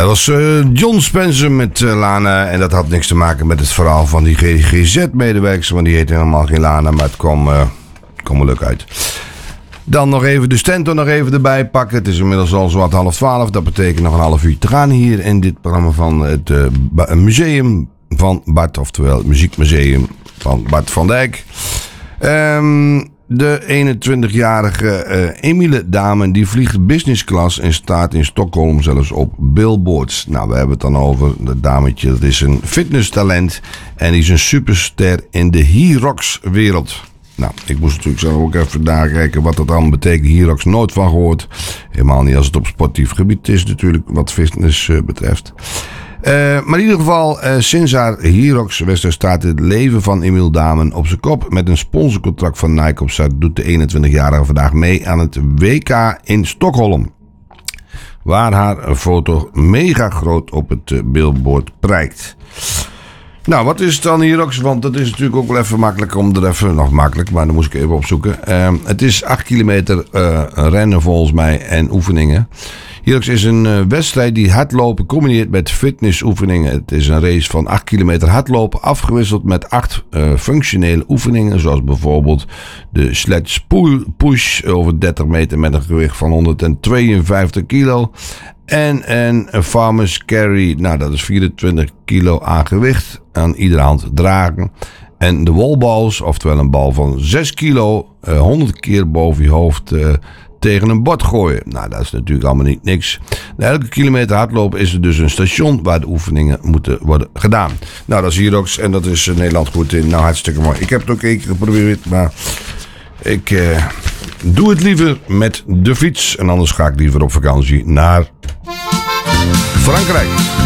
Dat was John Spencer met Lana. En dat had niks te maken met het verhaal van die GGZ-medewerkers. Want die heette helemaal geen Lana, maar het kwam er leuk uit. Dan nog even de Stento nog even erbij pakken. Het is inmiddels al zo 11:30. Dat betekent nog een half uur te gaan hier in dit programma van het museum van Bart. Oftewel het muziekmuseum van Bart van Dijk. De 21-jarige Emile dame die vliegt business class en staat in Stockholm zelfs op billboards. Nou, we hebben het dan over dat dametje. Dat is een fitnesstalent en die is een superster in de Hyrox wereld. Nou, ik moest natuurlijk zelf ook even nakijken wat dat dan betekent. Hyrox nooit van gehoord. Helemaal niet als het op sportief gebied is natuurlijk wat fitness betreft. Maar in ieder geval, sinds haar Hyrox-wedstrijd staat het leven van Emile Damen op zijn kop. Met een sponsorcontract van Nike op zak doet de 21-jarige vandaag mee aan het WK in Stockholm. Waar haar foto mega groot op het billboard prijkt. Nou, wat is dan Hyrox? Want dat is natuurlijk ook wel even makkelijk om er even... Nog makkelijk, maar dan moest ik even opzoeken. Het is 8 kilometer rennen volgens mij en oefeningen. Hyrox is een wedstrijd die hardlopen combineert met fitnessoefeningen. Het is een race van 8 kilometer hardlopen afgewisseld met 8 functionele oefeningen. Zoals bijvoorbeeld de sledge push over 30 meter met een gewicht van 152 kilo. En een farmer's carry, nou dat is 24 kilo aan gewicht aan iedere hand dragen. En de wallballs, oftewel een bal van 6 kilo, 100 keer boven je hoofd tegen een bord gooien. Nou, dat is natuurlijk allemaal niet niks. Na elke kilometer hardlopen is er dus een station waar de oefeningen moeten worden gedaan. Nou, dat is Hyrox en dat is Nederland goed in. Nou, hartstikke mooi. Ik heb het ook één keer geprobeerd, maar ik doe het liever met de fiets. En anders ga ik liever op vakantie naar Frankrijk.